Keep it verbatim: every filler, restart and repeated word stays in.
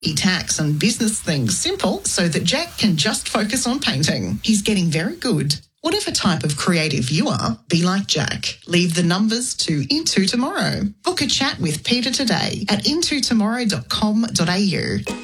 tax and business things simple so that Jack can just focus on painting. He's getting very good. Whatever type of creative you are, be like Jack. Leave the numbers to Into Tomorrow. Book a chat with Peter today at into tomorrow dot com dot a u.